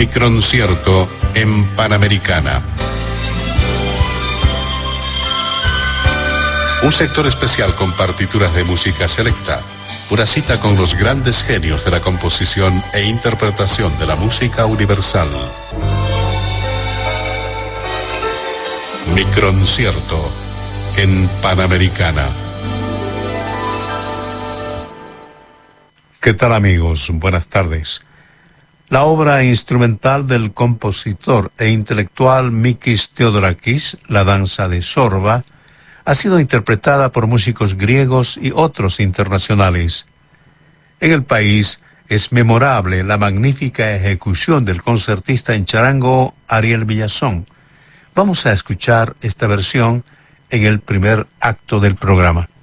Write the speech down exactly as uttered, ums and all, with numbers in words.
Microncierto en Panamericana. Un sector especial con partituras de música selecta. Una cita con los grandes genios de la composición e interpretación de la música universal. Microncierto en Panamericana. ¿Qué tal, amigos? Buenas tardes. La obra instrumental del compositor e intelectual Mikis Theodorakis, La danza de Zorba, ha sido interpretada por músicos griegos y otros internacionales. En el país es memorable la magnífica ejecución del concertista en charango Ariel Villazón. Vamos a escuchar esta versión en el primer acto del programa.